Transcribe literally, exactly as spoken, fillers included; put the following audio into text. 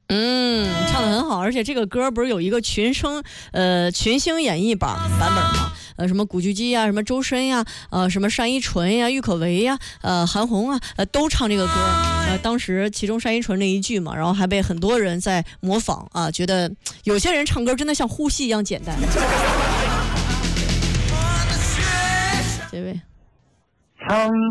嗯，唱得很好，而且这个歌不是有一个群声呃群星演绎版版本吗？呃，什么古巨基呀，什么周深呀，呃，什么单依纯呀、郁可唯呀，呃，韩红啊，呃，都唱这个歌。呃，当时其中单依纯那一句嘛，然后还被很多人在模仿啊，觉得有些人唱歌真的像呼吸一样简单。这位。